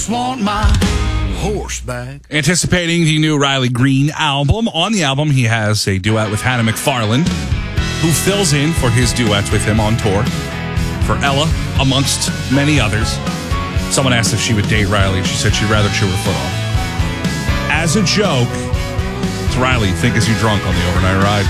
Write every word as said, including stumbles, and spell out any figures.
Want my horseback. Anticipating the new Riley Green album. On the album, he has a duet with Hannah McFarland, who fills in for his duets with him on tour. For Ella, amongst many others. Someone asked if she would date Riley, and she said she'd rather chew her foot off. As a joke, it's Riley, think is you drunk on the overnight ride?